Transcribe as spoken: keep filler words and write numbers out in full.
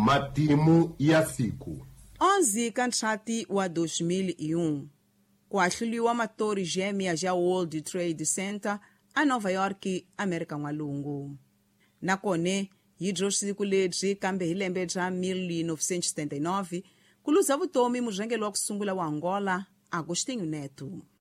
matimu ya siku onze kantrati wa dois mil e um kuahluliwa matori gêmea ja World Trade Center a Nova York, América N'walungu. Nakone hidro siku ledzi kambe hi lembe dza mil novecentos e setenta e nove kuluza vutomi murhangeri wa kusungula wa Angola, Agostinho Neto.